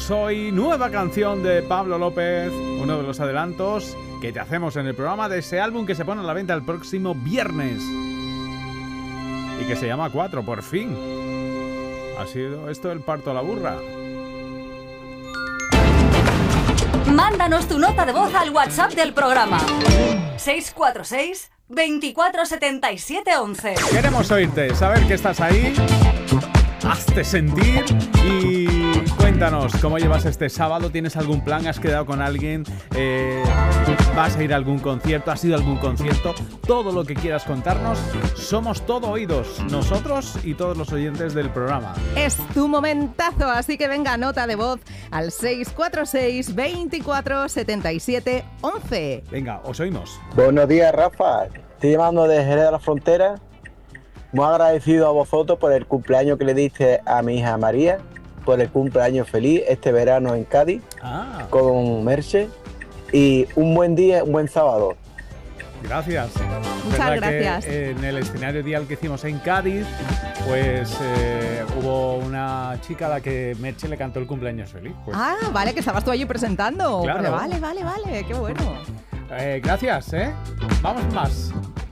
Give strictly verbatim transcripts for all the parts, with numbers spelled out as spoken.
escuchamos hoy nueva canción de Pablo López, uno de los adelantos que te hacemos en el programa de ese álbum que se pone a la venta el próximo viernes y que se llama Cuatro, por fin. Ha sido esto el parto a la burra. Mándanos tu nota de voz al WhatsApp del programa seis cuatro seis, veinticuatro setenta y siete once. Queremos oírte, saber que estás ahí, hazte sentir y cuéntanos cómo llevas este sábado. ¿Tienes algún plan? ¿Has quedado con alguien? Eh, ¿Vas a ir a algún concierto? ¿Has ido a algún concierto? Todo lo que quieras contarnos, somos todo oídos, nosotros y todos los oyentes del programa. Es tu momentazo, así que venga, nota de voz al seis cuatro seis, veinticuatro setenta y siete once. Venga, os oímos. Buenos días, Rafa. Estoy llamando de Jerez de la Frontera. Muy agradecido a vosotros por el cumpleaños que le diste a mi hija María, por el cumpleaños feliz este verano en Cádiz, ah. con Merche, y un buen día, un buen sábado. Gracias. Muchas gracias. Que en el escenario dial que hicimos en Cádiz, pues eh, hubo una chica a la que Merche le cantó el cumpleaños feliz. Pues. Ah, vale, que estabas tú allí presentando. Claro. Vale, vale, vale, qué bueno. Eh, gracias, ¿eh? Vamos más.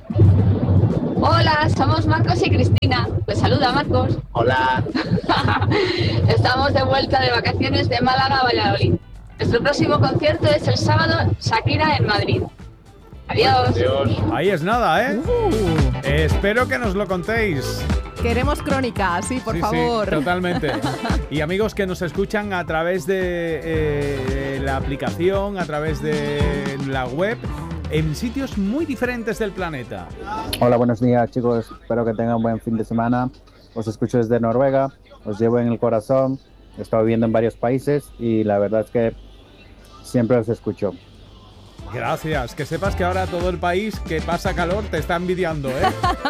Hola, somos Marcos y Cristina. Pues saluda, Marcos. Hola. Estamos de vuelta de vacaciones de Málaga a Valladolid. Nuestro próximo concierto es el sábado, Shakira en Madrid. Adiós. Adiós. Ahí es nada, ¿eh? Uh. Eh, espero que nos lo contéis. Queremos crónica, sí, por sí, favor. Sí, totalmente. Y amigos que nos escuchan a través de eh, la aplicación, a través de la web, en sitios muy diferentes del planeta. Hola, buenos días, chicos. Espero que tengan un buen fin de semana. Os escucho desde Noruega, os llevo en el corazón. He estado viviendo en varios países y la verdad es que siempre os escucho. Gracias. Que sepas que ahora todo el país que pasa calor te está envidiando, ¿eh?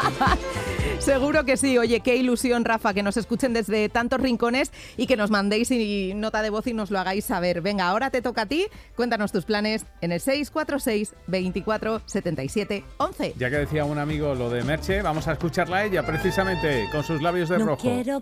Seguro que sí. Oye, qué ilusión, Rafa, que nos escuchen desde tantos rincones y que nos mandéis y nota de voz y nos lo hagáis saber. Venga, ahora te toca a ti. Cuéntanos tus planes en el seis cuatro seis, veinticuatro setenta y siete once. Ya que decía un amigo lo de Merche, vamos a escucharla a ella precisamente con sus labios de no rojo. Quiero